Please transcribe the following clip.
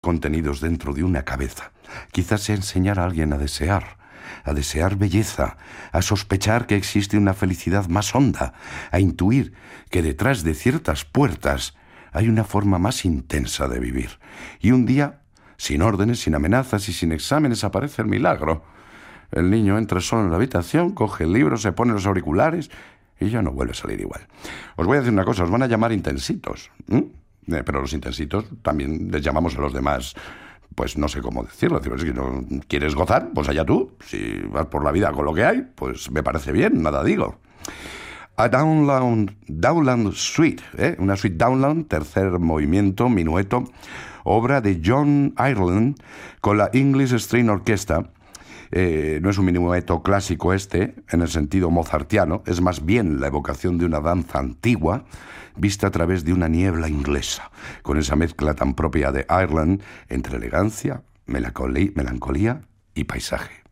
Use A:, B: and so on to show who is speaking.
A: contenidos dentro de una cabeza. Quizás sea enseñar a alguien a desear belleza, a sospechar que existe una felicidad más honda, a intuir que detrás de ciertas puertas hay una forma más intensa de vivir. Y un día, sin órdenes, sin amenazas y sin exámenes, aparece el milagro. El niño entra solo en la habitación, coge el libro, se pone los auriculares y ya no vuelve a salir igual. Os voy a decir una cosa, os van a llamar intensitos, pero los intensitos también les llamamos a los demás, pues no sé cómo decirlo. Si no quieres gozar, pues allá tú. Si vas por la vida con lo que hay, pues me parece bien, nada digo. A Downland Suite, una suite Downland, tercer movimiento, minueto, obra de John Ireland con la English String Orchestra. No es un minueto clásico en el sentido mozartiano, es más bien la evocación de una danza antigua vista a través de una niebla inglesa, con esa mezcla tan propia de Ireland entre elegancia, melancolía y paisaje.